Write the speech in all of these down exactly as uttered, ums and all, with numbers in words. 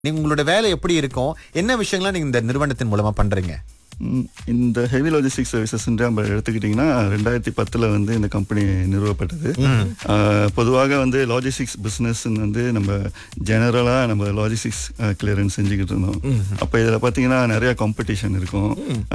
நீங்க உங்களோட வேலை எப்படி இருக்கும்? என்ன விஷயங்களை நீங்க இந்த நிறுவனத்தின் மூலமா பண்றீங்க? ம், இந்த ஹெவி லாஜிஸ்டிக்ஸ் சர்வீசஸ் நம்ம எடுத்துக்கிட்டிங்கன்னா ரெண்டாயிரத்தி பத்தில் வந்து இந்த கம்பெனி நிறுவப்பட்டது. ஆஹ், பொதுவாக வந்து லாஜிஸ்டிக்ஸ் பிஸ்னஸ் வந்து நம்ம ஜெனரலாக நம்ம லாஜிஸ்டிக்ஸ் கிளியரன்ஸ் செஞ்சுக்கிட்டு இருந்தோம். அப்போ இதில் பார்த்தீங்கன்னா நிறையா காம்படிஷன் இருக்கும்,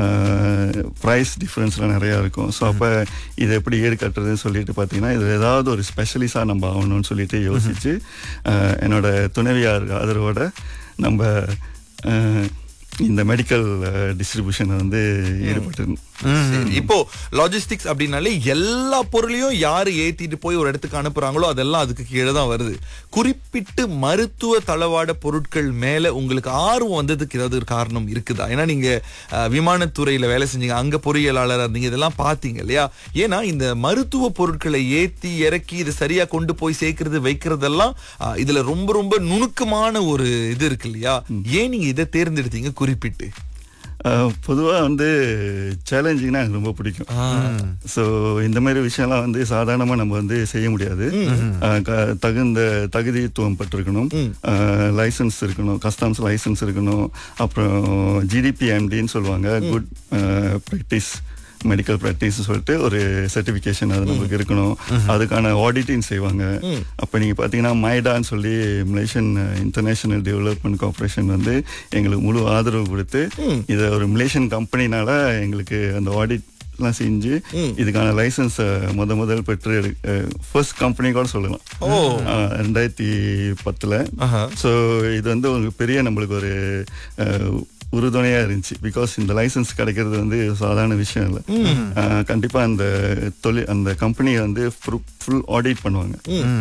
ப்ரைஸ் டிஃப்ரென்ஸ்லாம் நிறையா இருக்கும். ஸோ அப்போ இதை எப்படி ஈடு கட்டுறதுன்னு சொல்லிட்டு பார்த்தீங்கன்னா இதில் ஏதாவது ஒரு ஸ்பெஷலிஸ்டாக நம்ம ஆகணும்னு சொல்லிட்டு யோசிச்சு ஆஹ், என்னோட துணைவியார் ஆதரவோட நம்ம ஆஹ், இந்த மெடிக்கல் டிஸ்ட்ரிபியூஷன் வந்து ஈடுபட்டு. சரி, இப்போ லாஜிஸ்டிக்ஸ் அப்படின்னாலே எல்லா பொருளையும் யாரு ஏத்திட்டு போய் ஒரு இடத்துக்கு அனுப்புறாங்களோ அதெல்லாம் அதுக்கு கீழே தான் வருது. குறிப்பிட்டு மருத்துவ தளவாட பொருட்கள் மேல உங்களுக்கு ஆர்வம் வந்ததுக்கு ஏதாவது ஒரு காரணம் இருக்குதா? ஏன்னா நீங்க அஹ், விமானத்துறையில வேலை செஞ்சீங்க, அங்க பொறியியலாளர் இருந்தீங்க, இதெல்லாம் பாத்தீங்க இல்லையா? ஏன்னா இந்த மருத்துவ பொருட்களை ஏத்தி இறக்கி இது சரியா கொண்டு போய் சேர்க்கறது வைக்கிறதெல்லாம் அஹ், இதுல ரொம்ப ரொம்ப நுணுக்கமான ஒரு இது இருக்கு இல்லையா? ஏன் நீங்க இதை தேர்ந்தெடுத்தீங்க குறிப்பிட்டு? பொதுவாக வந்து சேலஞ்சிங்னா எனக்கு ரொம்ப பிடிக்கும். ஸோ இந்த மாதிரி விஷயம்லாம் வந்து சாதாரணமாக நம்ம வந்து செய்ய முடியாது. அஹ், க- தகுந்த தகுதித்துவம் பட்டிருக்கணும், லைசன்ஸ் இருக்கணும், கஸ்டம்ஸ் லைசன்ஸ் இருக்கணும், அப்புறம் ஜிடிபிஎம்டின்னு சொல்லுவாங்க, குட் ப்ராக்டிஸ் மெடிக்கல் ப்ராக்டிஸ் சொல்லிட்டு ஒரு சர்டிஃபிகேஷன் அது நமக்கு இருக்கணும். அதுக்கான ஆடிட்டிங் செய்வாங்க. அப்போ நீங்கள் பார்த்தீங்கன்னா மைடான்னு சொல்லி மலேசியன் இன்டர்நேஷனல் டெவலப்மெண்ட் கார்பரேஷன் வந்து எங்களுக்கு முழு ஆதரவு கொடுத்து இதை ஒரு மலேசியன் கம்பெனினால எங்களுக்கு அந்த ஆடிட் எல்லாம் செஞ்சு இதுக்கான லைசன்ஸ் முத முதல் பெற்று ஃபர்ஸ்ட் கம்பெனி கூட சொல்லலாம். ஆஹ், ரெண்டாயிரத்தி பத்துல. ஸோ இது வந்து ஒரு பெரிய நம்மளுக்கு ஒரு அஹ், உறுதுணையா இருந்துச்சு. பிகாஸ் இந்த லைசன்ஸ் கிடைக்கிறது வந்து சாதாரண விஷயம் இல்லை. கண்டிப்பா அந்த தொழில் அந்த கம்பெனியை வந்து ஃபுல் ஆடிட் பண்ணுவாங்க.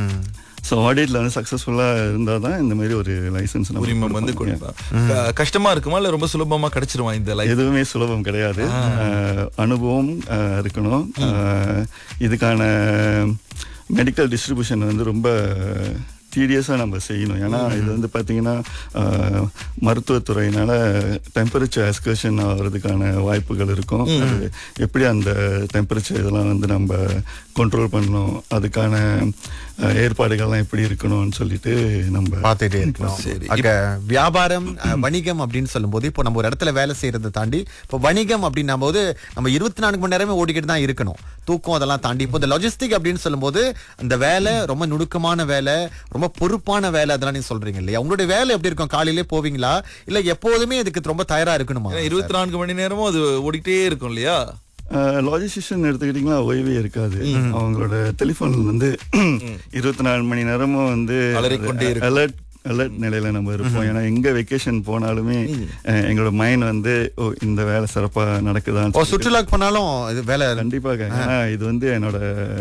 ஸோ ஆடிட்ல வந்து சக்சஸ்ஃபுல்லா இருந்தால் தான் இந்த மாதிரி ஒரு லைசன்ஸ் உரிமம் வந்து கொடுப்பா. க- கஷ்டமா இருக்குமா இல்ல ரொம்ப சுலபமா கிடைச்சிருமா இந்த லைஃப்? எதுவுமே சுலபம் கிடையாது. அஹ், அனுபவம் அஹ், இருக்கணும். அஹ், இதுக்கான மெடிக்கல் டிஸ்ட்ரிபியூஷன் வந்து ரொம்ப சீரியஸாக நம்ம செய்யணும். ஏன்னா இது வந்து பார்த்தீங்கன்னா அஹ், மருத்துவத்துறையினால டெம்பரேச்சர் எஸ்கர்ஷன் ஆகிறதுக்கான வாய்ப்புகள் இருக்கும். அது எப்படி அந்த டெம்பரேச்சர் இதெல்லாம் வந்து நம்ம கண்ட்ரோல் பண்ணணும், அதுக்கான அஹ், ஏற்பாடுகள்லாம் எப்படி இருக்கணும்னு சொல்லிட்டு நம்ம பார்த்துட்டே இருக்கணும். சரி. அங்க வியாபாரம், அஹ், வணிகம் அப்படின்னு சொல்லும்போது இப்போ நம்ம ஒரு இடத்துல வேலை செய்யறதை தாண்டி இப்போ வணிகம் அப்படின்னும் போது நம்ம இருபத்தி நான்கு மணி நேரமே ஓடிக்கிட்டு தான் இருக்கணும். தூக்கம் அதெல்லாம் தாண்டி இப்போ இந்த லாஜிஸ்டிக் அப்படின்னு சொல்லும்போது அந்த வேலை ரொம்ப நுணுக்கமான வேலை, ரொம்ப பொறுப்பான வேலை, அதெல்லாம் நீங்க சொல்றீங்க இல்லையா? உங்களுடைய வேலை எப்படி இருக்கும்? காலையிலே போவீங்களா இல்ல எப்போதுமே இதுக்கு ரொம்ப தயாரா இருக்கணுமா? ஏன்னா இருபத்தி நான்கு மணி நேரமும் அது ஓடிக்கிட்டே இருக்கும் இல்லையா? லாஜிஸ்டிஷியன் எடுத்துக்கிட்டிங்கன்னா ஓய்வே இருக்காது. அவங்களோட டெலிஃபோன் வந்து இருபத்தி நாலு மணி நேரமும் வந்து அலறிக்கொண்டே இருக்கும். அலர்ட் அலர்ட் நிலையில நம்ம இருப்போம். ஏன்னா எங்க வெக்கேஷன் போனாலுமே அஹ், எங்களோட மைண்ட் வந்து ஓ இந்த வேலை சிறப்பா நடக்குதான்னு ஓ, சொல்லிட்டு. சுற்றுலாக்கு போனாலும் இது வேலை. கண்டிப்பாக. ஏன்னா இது வந்து என்னோட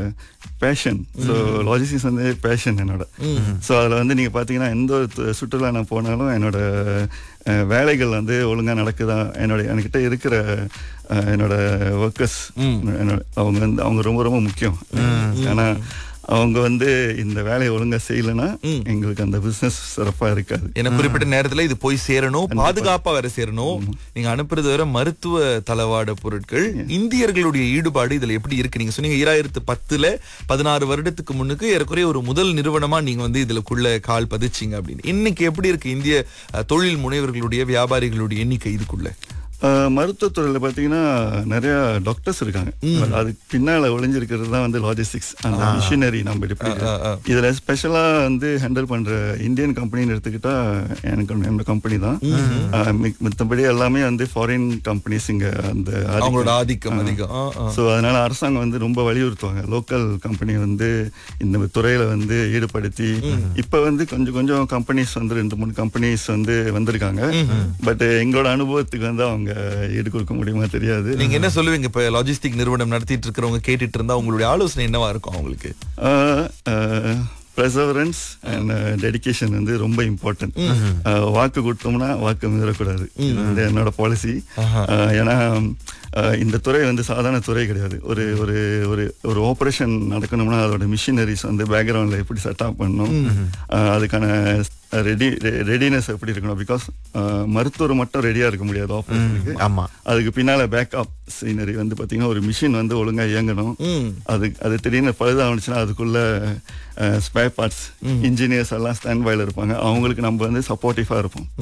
பேஷன். ஸோ லாஜிஸ்டிக்ஸ் வந்து பேஷன் என்னோட. ஸோ அதில் வந்து நீங்கள் பார்த்தீங்கன்னா எந்த ஒரு து- சுற்றுலா நான் போனாலும் என்னோட அஹ், வேலைகள் வந்து ஒழுங்காக நடக்குதா, என்னோட என்கிட்ட இருக்கிற அஹ், என்னோட ஒர்க்கர்ஸ் என்னோட அவங்க வந்து அவங்க ரொம்ப ரொம்ப முக்கியம். ஏன்னா அவங்க வந்து இந்த வேலையை ஒழுங்கா செய்யலைன்னா எங்களுக்கு அந்த பிசினஸ் சிறப்பா இருக்காது. ஏன்னா குறிப்பிட்ட நேரத்துல இது போய் சேரணும், பாதுகாப்பா வேற சேரணும். நீங்க அனுப்புறது வேற மருத்துவ தளவாட பொருட்கள். இந்தியர்களுடைய ஈடுபாடு இதுல எப்படி இருக்கு? நீங்க சொன்னீங்க ஈராயிரத்து பத்துல பதினாறு வருடத்துக்கு முன்னுக்கு ஏறக்குறைய ஒரு முதல் நிறுவனமா நீங்க வந்து இதுக்குள்ள கால் பதிச்சிங்க அப்படின்னு. இன்னைக்கு எப்படி இருக்கு இந்திய அஹ், தொழில் முனைவர்களுடைய வியாபாரிகளுடைய எண்ணிக்கை இதுக்குள்ள? அஹ், மருத்துவத்துறையில பார்த்தீங்கன்னா நிறைய டாக்டர்ஸ் இருக்காங்க. அதுக்கு பின்னால ஒளிஞ்சிருக்கிறது தான் வந்து லாஜிஸ்டிக்ஸ், அந்த மிஷினரி நம்ம எப்படி இதுல ஸ்பெஷலா வந்து ஹேண்டில் பண்ற இந்தியன் கம்பெனின்னு எடுத்துக்கிட்டா எனக்கு என்னோட கம்பெனி தான். அஹ், மிக்- மத்தபடி எல்லாமே வந்து ஃபாரின் கம்பெனிஸ் இங்க அந்த அவங்களோட ஆதிக்கம் அதிகம். ஆ, ஆ. ஸோ அதனால அரசாங்கம் வந்து ரொம்ப வலியுறுத்துவாங்க லோக்கல் கம்பெனி வந்து இந்த துறையில வந்து ஈடுபடுத்தி. இப்ப வந்து கொஞ்சம் கொஞ்சம் கம்பெனிஸ் வந்து ரெண்டு மூணு கம்பெனிஸ் வந்து வந்திருக்காங்க. பட் எங்களோட அனுபவத்துக்கு வந்து அவங்க ஈடு கொடுக்க முடியுமா தெரியாது. நீங்க என்ன சொல்லுவீங்க இப்ப லாஜிஸ்டிக் நிறுவனம் நடத்திட்டு இருக்கிறவங்க கேட்டுட்டு இருந்தா உங்களுடைய ஆலோசனை என்னவா இருக்கும் அவங்களுக்கு? பெர்சவரன்ஸ் அண்ட் டெடிகேஷன் வந்து ரொம்ப இம்பார்ட்டன்ட். வாக்கு கொடுத்தோம்னா வாக்கு மீறக்கூடாது. இது வந்து என்னோட பாலிசி. ஏன்னா அஹ், இந்த துறை வந்து சாதாரண துறை கிடையாது. ஒரு ஒரு ஒரு ஒரு ஆப்ரேஷன் நடக்கணும்னா அதோட மிஷினரிஸ் வந்து பேக்ரவுண்ட்ல எப்படி செட்டப் பண்ணணும், அஹ், அதுக்கான ரெடி ரெடினஸ் எப்படி இருக்கணும். பிகாஸ் மருத்துவர் மட்டும் ரெடியா இருக்க முடியாது ஆப்ரேஷனுக்கு. ஆமா. அதுக்கு பின்னால பேக்கப் சீனரி வந்து பாத்தீங்கன்னா ஒரு மிஷின் வந்து ஒழுங்கா இயங்கணும். அது அது திடீர்னு பழுதாச்சுன்னா அதுக்குள்ள ஸ்பேர் பார்ட்ஸ் இன்ஜினியர்ஸ் எல்லாம் ஸ்டாண்ட் பைல இருப்பாங்க. அவங்களுக்கு நம்ம வந்து சப்போர்ட்டிவா இருப்போம்.